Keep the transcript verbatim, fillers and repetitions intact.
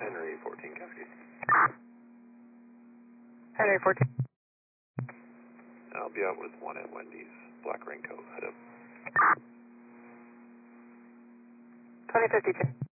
Henry fourteen Cascade. Henry fourteen. I'll be out with one at Wendy's. Black Raincoat, head up. twenty fifty-two.